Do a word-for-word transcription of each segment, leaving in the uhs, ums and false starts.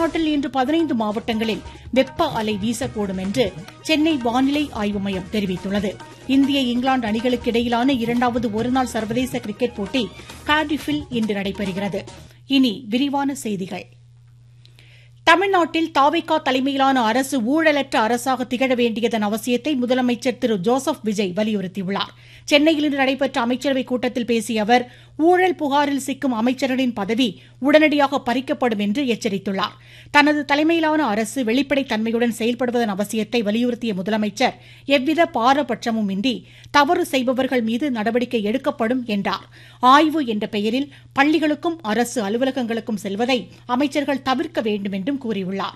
தமிழ்நாட்டில் இன்று பதினைந்து மாவட்டங்களில் வெப்ப அலை வீசக்கூடும் என்று சென்னை வானிலை ஆய்வு மையம் தெரிவித்துள்ளது. இந்திய இங்கிலாந்து அணிகளுக்கு இடையிலான இரண்டாவது ஒருநாள் சர்வதேச கிரிக்கெட் போட்டி கார்டிஃபில் இன்று நடைபெறுகிறது. இனி விரிவான செய்திகள். தமிழ்நாட்டில் தாவேகா தலைமையிலான அரசு ஊழலற்ற அரசாக திகழ வேண்டியதன் அவசியத்தை முதலமைச்சர் திரு ஜோசப் விஜய் வலியுறுத்தியுள்ளார். சென்னையில் இன்று நடைபெற்ற அமைச்சரவைக் கூட்டத்தில் பேசிய அவர் ஊழல் புகாரில் சிக்கும் அமைச்சர்களின் பதவி உடனடியாக பறிக்கப்படும் என்று எச்சரித்துள்ளார். தனது தலைமையிலான அரசு வெளிப்படைத் தன்மையுடன் செயல்படுவதன் அவசியத்தை வலியுறுத்திய முதலமைச்சர் எவ்வித பாரபட்சமும் இன்றி தவறு செய்பவர்கள் மீது நடவடிக்கை எடுக்கப்படும் என்றார். ஆய்வு என்ற பெயரில் பள்ளிகளுக்கும் அரசு அலுவலகங்களுக்கும் செல்வதை அமைச்சர்கள் தவிர்க்க வேண்டும் என்றும் கூறியுள்ளார்.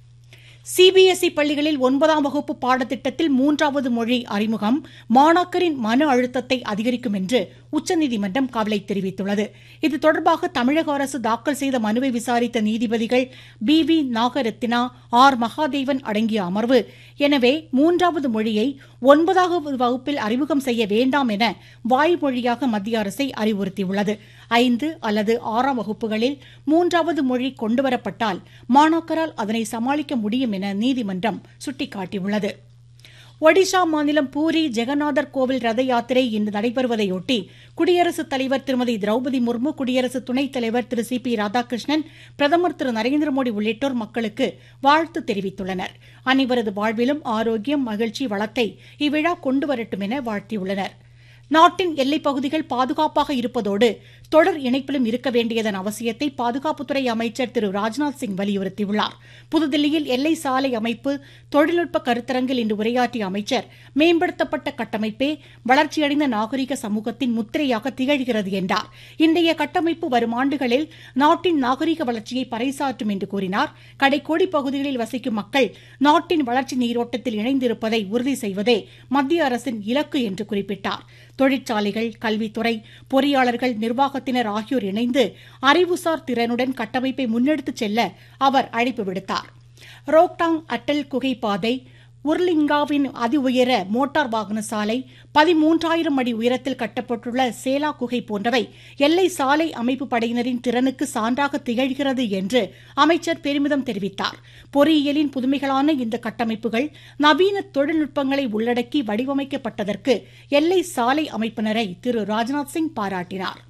சிபிஎஸ்இ பள்ளிகளில் ஒன்பதாம் வகுப்பு பாடத்திட்டத்தில் மூன்றாவது மொழி அறிமுகம் மாணாக்கரின் மன அழுத்தத்தை அதிகரிக்கும் என்று உச்சநீதிமன்றம் கவலை தெரிவித்துள்ளது. இது தொடர்பாக தமிழக அரசு தாக்கல் செய்த மனுவை விசாரித்த நீதிபதிகள் P V Nagarathna, R Mahadevan அடங்கிய அமர்வு, எனவே மூன்றாவது மொழியை ஒன்பதாவது வகுப்பில் அறிமுகம் செய்ய வேண்டாம் என வாய்மொழியாக மத்திய அரசை அறிவுறுத்தியுள்ளது. ஐந்து அல்லது ஆறாம் வகுப்புகளில் மூன்றாவது மொழி கொண்டுவரப்பட்டால் மாணாக்கரால் அதனை சமாளிக்க முடியும் என நீதிமன்றம் சுட்டிக்காட்டியுள்ளது. ஒடிஷா மாநிலம் பூரி ஜெகநாதர் கோவில் ரத யாத்திரை இன்று நடைபெறுவதையொட்டி குடியரசுத் தலைவர் திருமதி திரௌபதி முர்மு, குடியரசு துணைத் தலைவர் திரு சி பி ராதாகிருஷ்ணன், பிரதமர் திரு நரேந்திர மோடி உள்ளிட்டோர் மக்களுக்கு வாழ்த்து தெரிவித்துள்ளனர். அனைவரது வாழ்விலும் ஆரோக்கியம், மகிழ்ச்சி, வளத்தை இவ்விழா கொண்டுவரட்டும் என வாழ்த்தியுள்ளனர். நாட்டின் எல்லைப் பகுதிகள் பாதுகாப்பாக இருப்பதோடு தொடர் இணைப்பிலும் இருக்க வேண்டியதன் அவசியத்தை பாதுகாப்புத்துறை அமைச்சர் திரு ராஜ்நாத் சிங் வலியுறுத்தியுள்ளார். புதுதில்லியில் எல்லை சாலை அமைப்பு தொழில்நுட்ப கருத்தரங்கில் இன்று உரையாற்றிய அமைச்சர் மேம்படுத்தப்பட்ட கட்டமைப்பே வளர்ச்சியடைந்த நாகரிக சமூகத்தின் முத்திரையாக திகழ்கிறது என்றார். இன்றைய கட்டமைப்பு வரும் ஆண்டுகளில் நாட்டின் நாகரிக வளர்ச்சியை பறைசாற்றும் என்று கூறினார். கடைக்கோடி பகுதிகளில் வசிக்கும் மக்கள் நாட்டின் வளர்ச்சி நீரோட்டத்தில் இணைந்திருப்பதை உறுதி செய்வதே மத்திய அரசின் இலக்கு என்று குறிப்பிட்டார். தொழிற்சாலைகள், கல்வித்துறை, பொறியாளர்கள், நிர்வாகத்தினர் ஆகியோர் இணைந்து அறிவுசார் திறனுடன் கட்டமைப்பை முன்னெடுத்துச் செல்ல அவர் அழைப்பு விடுத்தார். ரோக்டாங் அட்டல் குகை பாதை, உர்லிங்காவின் அதி உயர மோட்டார் வாகன சாலை, பதிமூன்றாயிரம் அடி உயரத்தில் கட்டப்பட்டுள்ள சேலா குகை போன்றவை எல்லை சாலை அமைப்பு படையினரின் திறனுக்கு சான்றாக திகழ்கிறது என்று அமைச்சர் பெருமிதம் தெரிவித்தார். பொறியியலின் புதுமைகளான இந்த கட்டமைப்புகள் நவீன தொழில்நுட்பங்களை உள்ளடக்கி வடிவமைக்கப்பட்டதற்கு எல்லை சாலை அமைப்பினரை திரு ராஜ்நாத் சிங் பாராட்டினார்.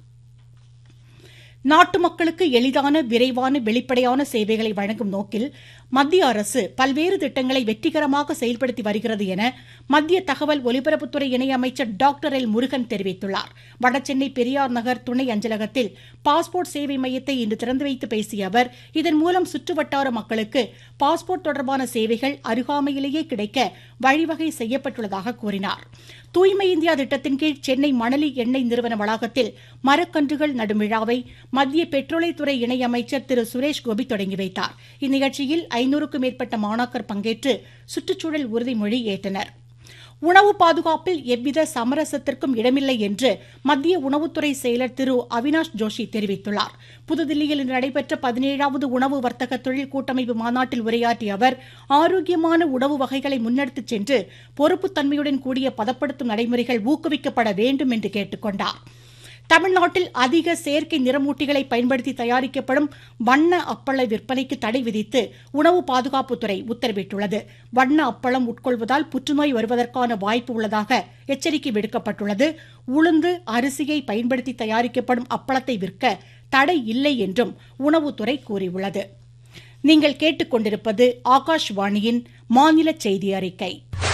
நாட்டு மக்களுக்கு எளிதான, விரைவான, வெளிப்படையான சேவைகளை வழங்கும் நோக்கில் மத்திய அரசு பல்வேறு திட்டங்களை வெற்றிகரமாக செயல்படுத்தி வருகிறது என மத்திய தகவல் ஒலிபரப்புத்துறை இணையமைச்சர் டாக்டர் எல் முருகன் தெரிவித்துள்ளார். வடசென்னை பெரியார் நகர் துணை அஞ்சலகத்தில் பாஸ்போர்ட் சேவை மையத்தை இன்று திறந்து வைத்து பேசிய அவர், இதன் மூலம் சுற்றுவட்டார மக்களுக்கு பாஸ்போர்ட் தொடர்பான சேவைகள் அருகாமையிலேயே கிடைக்க வழிவகை செய்யப்பட்டுள்ளதாக கூறினார். தூய்மை இந்தியா திட்டத்தின் கீழ் சென்னை மணலி எண்ணெய் நிறுவன வளாகத்தில் மரக்கன்றுகள் நடும் விழாவை மத்திய பெட்ரோலியத்துறை இணையமைச்சர் திரு சுரேஷ் கோபி தொடங்கி வைத்தார். இந்நிகழ்ச்சியில் ஐநூறுக்கும் மேற்பட்ட மாணாக்கர் பங்கேற்று சுற்றுச்சூழல் உறுதிமொழி ஏற்றனர். உணவு பாதுகாப்பில் எவ்வித சமரசத்திற்கும் இடமில்லை என்று மத்திய உணவுத்துறை செயலர் திரு அவினாஷ் ஜோஷி தெரிவித்துள்ளார். புதுதில்லியில் இன்று நடைபெற்ற பதினேழாவது உணவு வர்த்தக தொழில் கூட்டமைப்பு மாநாட்டில் உரையாற்றிய அவர், ஆரோக்கியமான உணவு வகைகளை முன்னெடுத்துச் சென்று பொறுப்புத்தன்மையுடன் கூடிய பதப்படுத்தும் நடைமுறைகள் ஊக்குவிக்கப்பட வேண்டும் என்று கேட்டுக் கொண்டார். தமிழ்நாட்டில் அதிக செயற்கை நிறமூட்டிகளை பயன்படுத்தி தயாரிக்கப்படும் வண்ண அப்பள விற்பனைக்கு தடை விதித்து உணவு பாதுகாப்புத்துறை உத்தரவிட்டுள்ளது. வண்ண அப்பளம் உட்கொள்வதால் புற்றுநோய் வருவதற்கான வாய்ப்பு உள்ளதாக எச்சரிக்கை விடுக்கப்பட்டுள்ளது. உளுந்து, அரிசியை பயன்படுத்தி தயாரிக்கப்படும் அப்பளத்தை விற்க தடை இல்லை என்றும் உணவுத்துறை கூறியுள்ளது. நீங்கள் கேட்டுக்கொண்டிருப்பது ஆகாஷ்வாணியின் மாநில செய்தி அறிக்கை.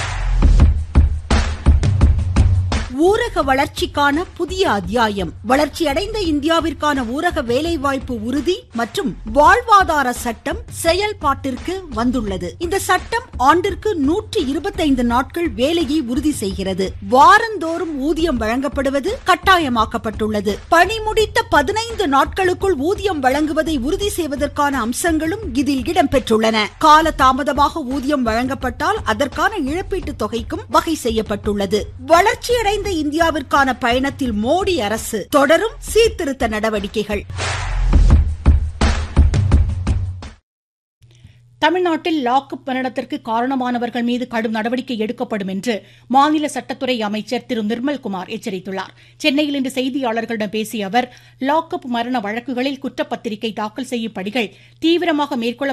ஊரக வளர்ச்சிக்கான புதிய அத்தியாயம். வளர்ச்சியடைந்த இந்தியாவிற்கான ஊரக வேலைவாய்ப்பு உறுதி மற்றும் வாழ்வாதார சட்டம் செயல்பாட்டிற்கு வந்துள்ளது. இந்த சட்டம் ஆண்டிற்கு நூற்றி இருபத்தைந்து நாட்கள் வேலையை உறுதி செய்கிறது. வாரந்தோறும் ஊதியம் வழங்கப்படுவது கட்டாயமாக்கப்பட்டுள்ளது. பணி முடித்த பதினைந்து நாட்களுக்குள் ஊதியம் வழங்குவதை உறுதி செய்வதற்கான அம்சங்களும் இதில் இடம்பெற்றுள்ளன. கால தாமதமாக ஊதியம் வழங்கப்பட்டால் அதற்கான இழப்பீட்டு தொகைக்கும் வகை செய்யப்பட்டுள்ளது. வளர்ச்சியடைந்த இந்தியாவிற்கான பயணத்தில் மோடி அரசு தொடரும் சீர்திருத்த நடவடிக்கைகள். தமிழ்நாட்டில் லாக்அப் மரணத்திற்கு காரணமானவர்கள் மீது கடும் நடவடிக்கை எடுக்கப்படும் என்று மாநில சட்டத்துறை அமைச்சர் திரு நிர்மல்குமார் எச்சரித்துள்ளார். சென்னையில் இன்று செய்தியாளர்களிடம் பேசிய அவர், லாக்அப் மரண வழக்குகளில் குற்றப்பத்திரிகை தாக்கல் செய்யும் பணிகள் தீவிரமாக மேற்கொள்ள